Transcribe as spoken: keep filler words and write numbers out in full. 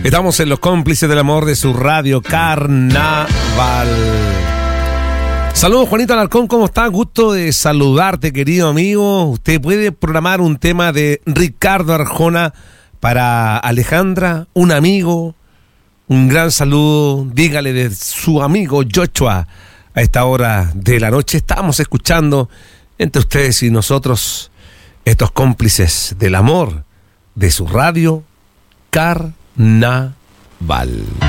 Estamos en Los Cómplices del Amor de su radio Carnaval. Saludos, Juanito Alarcón, ¿cómo está? Gusto de saludarte, querido amigo. Usted puede programar un tema de Ricardo Arjona para Alejandra, un amigo. Un gran saludo, dígale de su amigo Joshua. A esta hora de la noche estamos escuchando entre ustedes y nosotros estos cómplices del amor de su radio Carnaval.